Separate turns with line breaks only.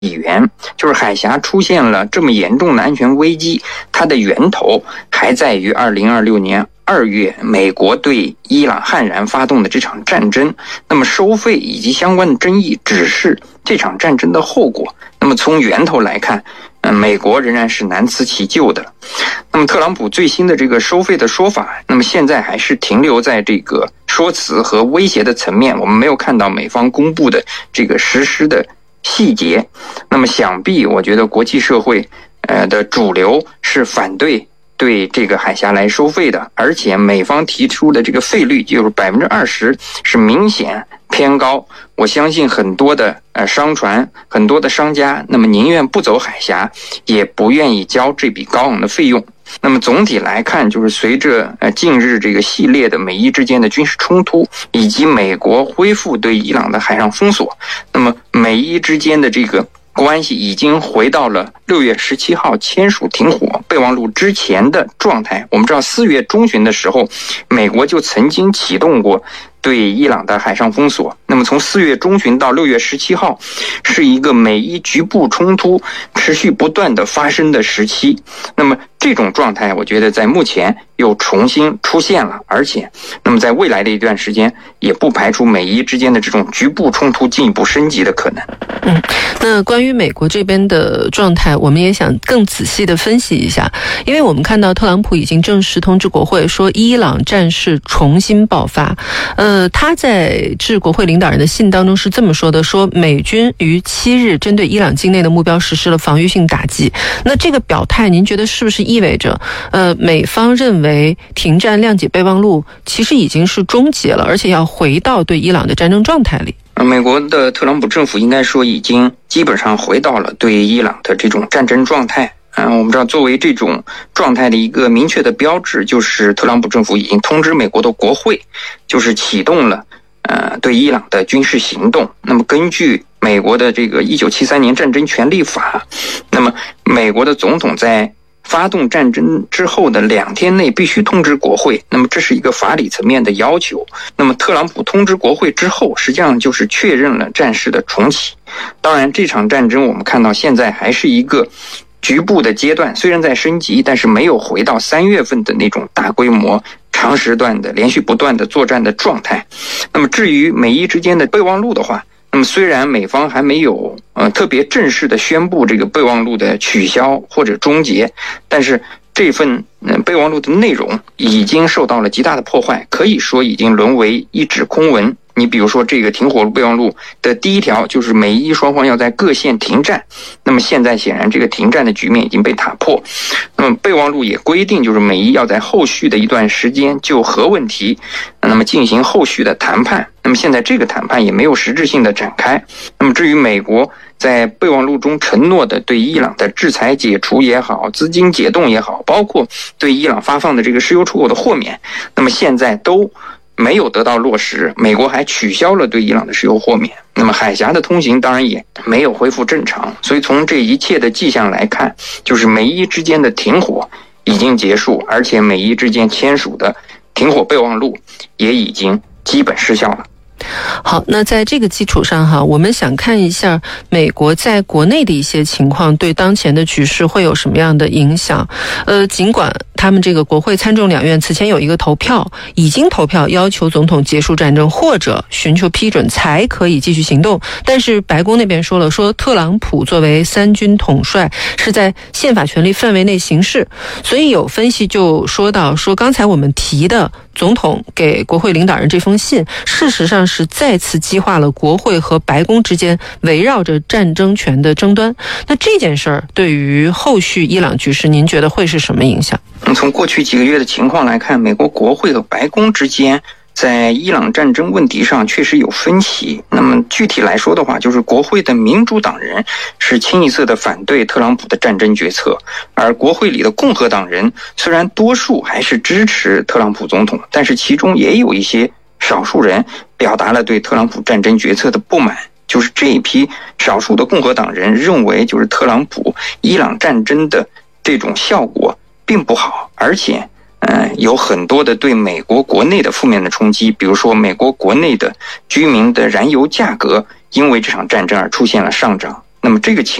起源，就是海峡出现了这么严重的安全危机，它的源头还在于2026年2月美国对伊朗悍然发动的这场战争。那么收费以及相关的争议只是这场战争的后果。那么从源头来看，美国仍然是难辞其咎的。那么特朗普最新的这个收费的说法，那么现在还是停留在这个说辞和威胁的层面，我们没有看到美方公布的这个实施的细节。那么想必我觉得国际社会的主流是反对对这个海峡来收费的，而且美方提出的这个费率就是20%，是明显偏高。我相信很多的商船，很多的商家，那么宁愿不走海峡，也不愿意交这笔高昂的费用。那么总体来看，就是随着近日这个系列的美伊之间的军事冲突，以及美国恢复对伊朗的海上封锁，那么美伊之间的这个关系已经回到了6月17号签署停火备忘录之前的状态。我们知道4月中旬的时候，美国就曾经启动过对伊朗的海上封锁。那么从4月中旬到6月17号，是一个美伊局部冲突持续不断的发生的时期。那么这种状态，我觉得在目前又重新出现了，而且那么在未来的一段时间，也不排除美伊之间的这种局部冲突进一步升级的可能。
那关于美国这边的状态，我们也想更仔细的分析一下，因为我们看到特朗普已经正式通知国会说伊朗战事重新爆发。他在致国会领导人的信当中是这么说的，说美军于7日针对伊朗境内的目标实施了防御性打击。那这个表态您觉得是不是意味着美方认为停战谅解备忘录其实已经是终结了，而且要回到对伊朗的战争状态里？
美国的特朗普政府应该说已经基本上回到了对伊朗的这种战争状态。我们知道作为这种状态的一个明确的标志，就是特朗普政府已经通知美国的国会，就是启动了对伊朗的军事行动。那么根据美国的这个1973年战争权利法，那么美国的总统在发动战争之后的2天内必须通知国会，那么这是一个法理层面的要求。那么特朗普通知国会之后，实际上就是确认了战事的重启。当然这场战争我们看到现在还是一个局部的阶段，虽然在升级，但是没有回到3月份的那种大规模长时段的连续不断的作战的状态。那么至于美伊之间的备忘录的话，那么虽然美方还没有特别正式的宣布这个备忘录的取消或者终结，但是这份备忘录的内容已经受到了极大的破坏，可以说已经沦为一纸空文。你比如说这个停火备忘录的第1条就是美伊双方要在各线停战，那么现在显然这个停战的局面已经被打破。那么备忘录也规定，就是美伊要在后续的一段时间就核问题那么进行后续的谈判，那么现在这个谈判也没有实质性的展开。那么至于美国在备忘录中承诺的对伊朗的制裁解除也好，资金解冻也好，包括对伊朗发放的这个石油出口的豁免，那么现在都没有得到落实。美国还取消了对伊朗的石油豁免，那么海峡的通行当然也没有恢复正常。所以从这一切的迹象来看，就是美伊之间的停火已经结束，而且美伊之间签署的停火备忘录也已经基本失效了。
好，那在这个基础上我们想看一下美国在国内的一些情况对当前的局势会有什么样的影响。尽管他们这个国会参众两院此前有一个投票，已经投票要求总统结束战争或者寻求批准才可以继续行动，但是白宫那边说了，说特朗普作为3军统帅是在宪法权力范围内行事。所以有分析就说到，说刚才我们提的总统给国会领导人这封信，事实上是再次激化了国会和白宫之间围绕着战争权的争端。那这件事儿对于后续伊朗局势，您觉得会是什么影响？
从过去几个月的情况来看，美国国会和白宫之间在伊朗战争问题上确实有分歧。那么具体来说的话，就是国会的民主党人是清一色的反对特朗普的战争决策，而国会里的共和党人虽然多数还是支持特朗普总统，但是其中也有一些少数人表达了对特朗普战争决策的不满。就是这一批少数的共和党人认为，就是特朗普伊朗战争的这种效果并不好，而且有很多的对美国国内的负面的冲击，比如说美国国内的居民的燃油价格因为这场战争而出现了上涨， 那么这个情